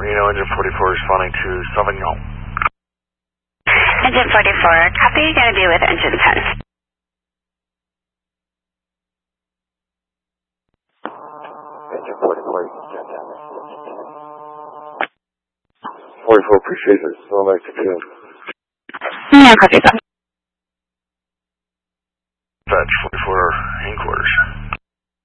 Reno, engine 44 responding to Sauvignon. Engine 44, copy, going to be with engine 10. Engine 44, 44, appreciate it. Still back to 2. Yeah, copy that.